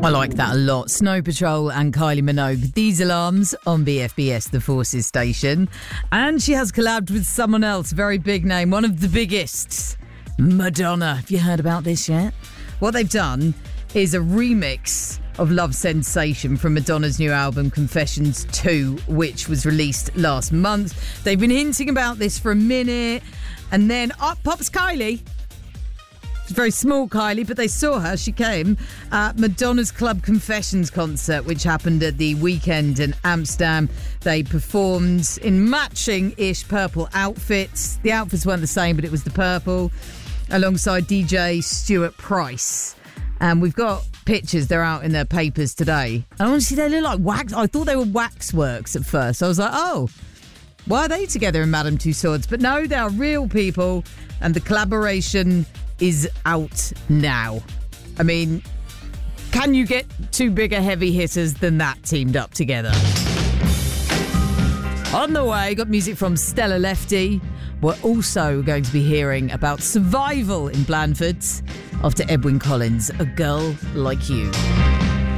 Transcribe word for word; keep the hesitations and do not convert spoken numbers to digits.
I like that a lot. Snow Patrol and Kylie Minogue. These alarms on B F B S, the Forces station. And she has collabed with someone else, very big name, one of the biggest, Madonna. Have you heard about this yet? What they've done is a remix of Love Sensation from Madonna's new album Confessions two, which was released last month. They've been hinting about this for a minute, and then up pops Kylie. It's very small Kylie, but they saw her. She came at Madonna's Club Confessions concert, which happened at the weekend in Amsterdam. They performed in matching-ish purple outfits. The outfits weren't the same, but it was the purple, alongside D J Stuart Price. And we've got pictures. They're out in their papers today. And honestly, they look like wax. I thought they were waxworks at first. I was like, oh, why are they together in Madame Tussauds? But no, they are real people, and the collaboration is out now. I mean, can you get two bigger heavy hitters than that teamed up together? On the way, got music from Stella Lefty. We're also going to be hearing about survival in Blandford after Edwyn Collins, A Girl Like You.